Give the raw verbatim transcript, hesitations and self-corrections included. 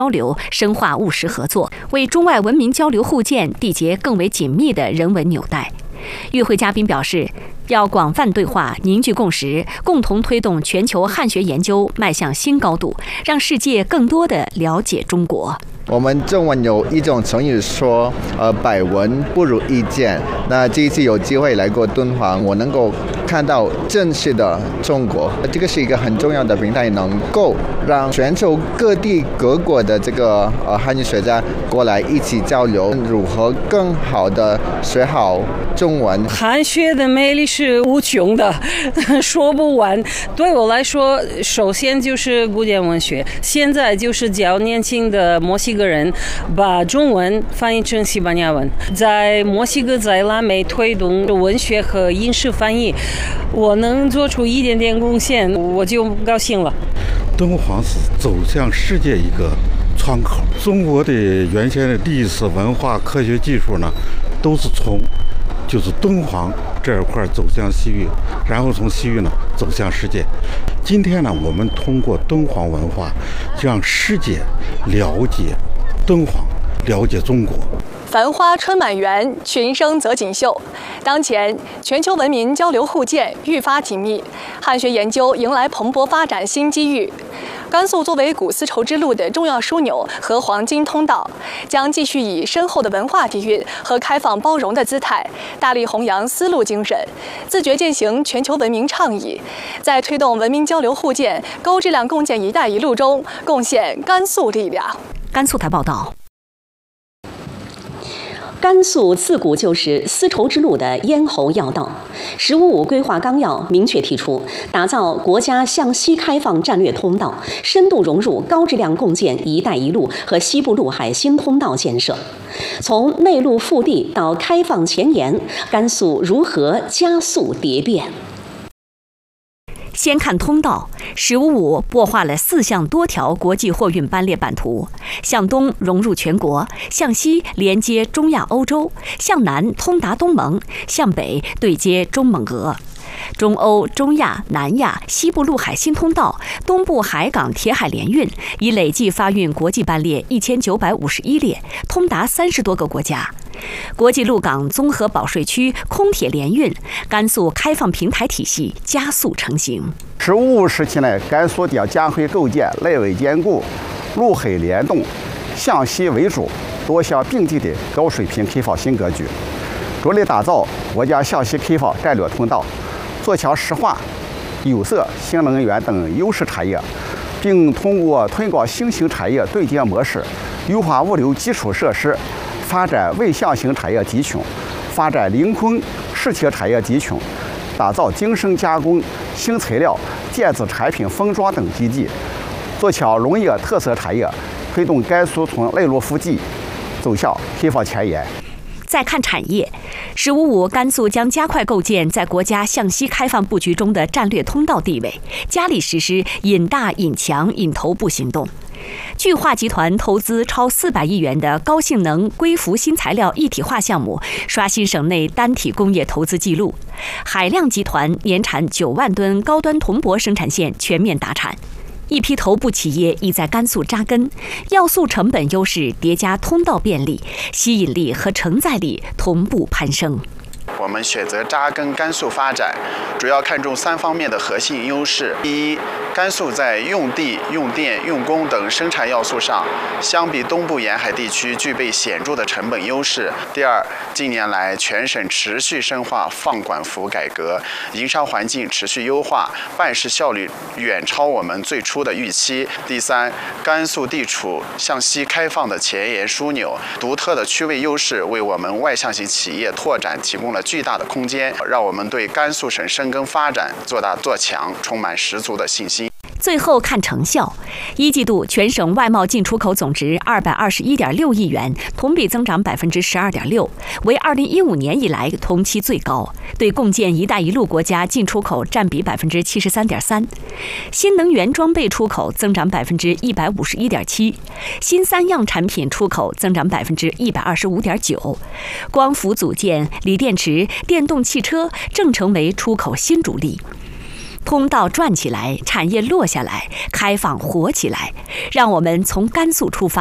交流，深化务实合作，为中外文明交流互鉴缔结更为紧密的人文纽带。与会嘉宾表示，要广泛对话，凝聚共识，共同推动全球汉学研究迈向新高度，让世界更多地了解中国。 我们中文有一种成语说，呃，百闻不如一见。那这一次有机会来过敦煌，我能够看到真实的中国，这个是一个很重要的平台，能够让全球各地各国的这个呃汉语学家过来一起交流，如何更好的学好中文。 汉学的魅力是无穷的，说不完。对我来说，首先就是古典文学，现在就是教年轻的墨西哥人把中文翻译成西班牙文，在墨西哥在拉美推动文学和影视翻译，我能做出一点点贡献，我就高兴了。 敦煌是走向世界一个窗口，中国的原先的历史文化科学技术呢，都是从就是敦煌这一块走向西域，然后从西域呢走向世界。今天呢，我们通过敦煌文化，让世界了解敦煌，了解中国。 繁花春满园，群生则锦绣。当前，全球文明交流互鉴愈发紧密，汉学研究迎来蓬勃发展新机遇。甘肃作为古丝绸之路的重要枢纽和黄金通道，将继续以深厚的文化底蕴和开放包容的姿态，大力弘扬丝路精神，自觉践行全球文明倡议，在推动文明交流互鉴、高质量共建“一带一路”中贡献甘肃力量。 甘肃台报道。 甘肃自古就是丝绸之路的咽喉要道，《十五五规划纲要》明确提出，打造国家向西开放战略通道，深度融入高质量共建“一带一路”和西部陆海新通道建设。从内陆腹地到开放前沿，甘肃如何加速蝶变？ 先看通道，十五五擘画了四项多条国际货运班列版图，向东融入全国，向西连接中亚欧洲，向南通达东盟，向北对接中蒙俄。中欧、中亚、南亚、西部陆海新通道、东部海港铁海联运已累计发运国际班列一千九百五十一列，通达三十多个国家。国际陆港综合保税区空铁联运，甘肃开放平台体系加速成型。 十五五时期呢，甘肃将加快构建内外兼顾、陆海联动、向西为主、多项并进的高水平开放新格局，着力打造国家向西开放战略通道，做强石化、有色、新能源等优势产业，并通过推广新型产业对接模式，优化物流基础设施，发展外向型产业集群，发展临空适切产业集群，打造精深加工、新材料、电子产品封装等基地，做强农业特色产业，推动甘肃从内陆腹地走向开放前沿。 再看产业，十五五甘肃将加快构建在国家向西开放布局中的战略通道地位，加力实施引大、引强、引头部行动。聚化集团投资超四百亿元的高性能硅氟新材料一体化项目，刷新省内单体工业投资记录。海量集团年产九万吨高端铜箔生产线全面达产。一批头部企业已在甘肃扎根，要素成本优势叠加通道便利，吸引力和承载力同步攀升。 我们选择扎根甘肃发展，主要看重三方面的核心优势。第一，甘肃在用地、用电、用工等生产要素上，相比东部沿海地区具备显著的成本优势。第二，近年来全省持续深化放管服改革，营商环境持续优化，办事效率远超我们最初的预期。第三，甘肃地处向西开放的前沿枢纽，独特的区位优势为我们外向型企业拓展提供了巨大的空间，让我们对甘肃省深耕发展、做大做强充满十足的信心。 最后看成效，一季度全省外贸进出口总值二百二十一点六亿元，同比增长百分之十二点六，为二零一五年以来同期最高。对共建“一带一路”国家进出口占比百分之七十三点三，新能源装备出口增长百分之一百五十一点七，新三样产品出口增长百分之一百二十五点九，光伏组件、锂电池、电动汽车正成为出口新主力。 通道转起来，产业落下来，开放活起来。让我们从甘肃出发。